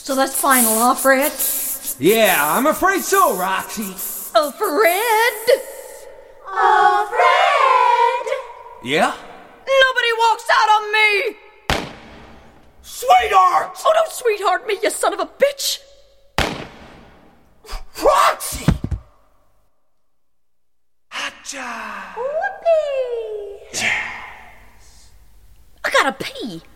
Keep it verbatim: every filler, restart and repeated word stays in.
So that's final, huh, Fred? Yeah, I'm afraid so, Roxy. Oh, Fred! Oh, Fred! Yeah? Nobody walks out on me! Sweetheart! Oh, don't sweetheart me, you son of a bitch! Roxy! Hotcha! Whoopee! I gotta pee.